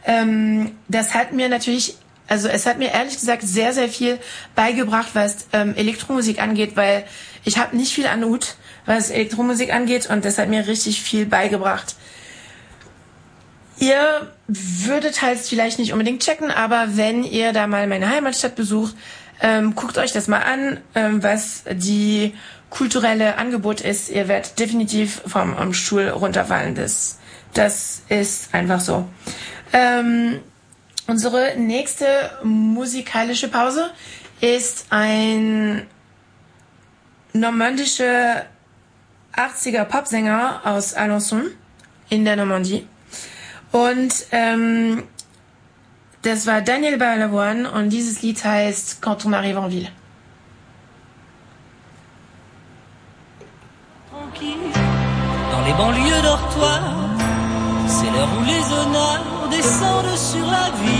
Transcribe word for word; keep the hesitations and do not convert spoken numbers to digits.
ähm, das hat mir natürlich, also es hat mir ehrlich gesagt sehr, sehr viel beigebracht, was ähm, Elektromusik angeht, weil ich habe nicht viel an Hut, was Elektromusik angeht, und das hat mir richtig viel beigebracht. Ihr würdet halt vielleicht nicht unbedingt checken, aber wenn ihr da mal meine Heimatstadt besucht, ähm, guckt euch das mal an, ähm, was die kulturelle Angebot ist. Ihr werdet definitiv vom, vom Stuhl runterfallen. Das, das ist einfach so. Ähm, unsere nächste musikalische Pause ist ein normandischer achtziger Popsänger aus Alençon in der Normandie. Und ähm, das war Daniel Balavoine und dieses Lied heißt Quand on arrive en ville. Dans les banlieues dortoirs, c'est l'heure où les honneurs descendent sur la ville.